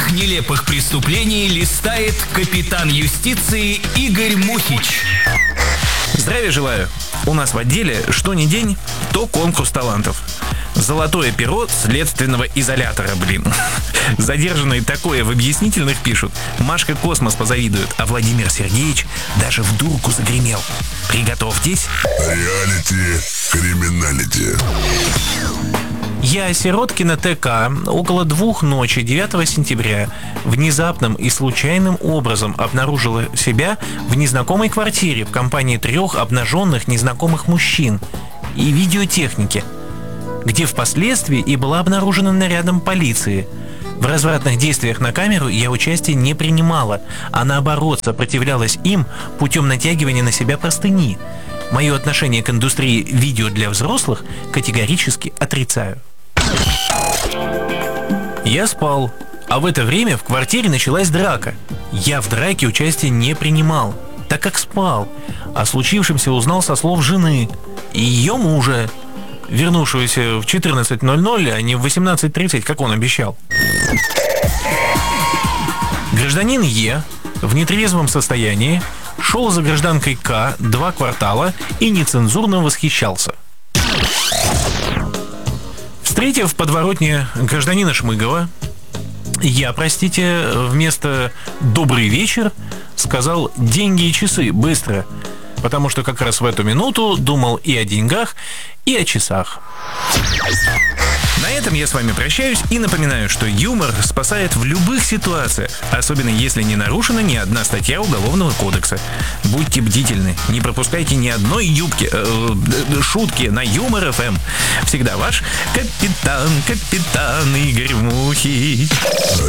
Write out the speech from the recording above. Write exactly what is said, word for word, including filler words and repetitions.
самых нелепых преступлений листает капитан юстиции Игорь Мухич. Здравия желаю. У нас в отделе что ни день, то конкурс талантов. Золотое перо следственного изолятора, блин. Задержанные такое в объяснительных пишут. Машка Космос позавидует, а Владимир Сергеевич даже в дурку загремел. Приготовьтесь. Реалити, криминалити. Я, Сироткина ТК, около двух ночи девятого сентября внезапным и случайным образом обнаружила себя в незнакомой квартире в компании трех обнаженных незнакомых мужчин и видеотехники, где впоследствии и была обнаружена нарядом полиции. В развратных действиях на камеру я участия не принимала, а наоборот сопротивлялась им путем натягивания на себя простыни. Мое отношение к индустрии видео для взрослых категорически отрицаю. Я спал, а в это время в квартире началась драка. Я в драке участия не принимал, так как спал, о случившемся узнал со слов жены и ее мужа, вернувшегося в четырнадцать ноль ноль, а не в восемнадцать тридцать, как он обещал. Гражданин Е в нетрезвом состоянии шел за гражданкой К два квартала и нецензурно восхищался. Встретив в подворотне гражданина Шмыгова, я, простите, вместо «добрый вечер» сказал «деньги и часы, быстро», потому что как раз в эту минуту думал и о деньгах, и о часах. На этом я с вами прощаюсь и напоминаю, что юмор спасает в любых ситуациях, особенно если не нарушена ни одна статья Уголовного кодекса. Будьте бдительны, не пропускайте ни одной юбки, э, шутки на Юмор эф эм. Всегда ваш капитан, капитан Игорь Мухич.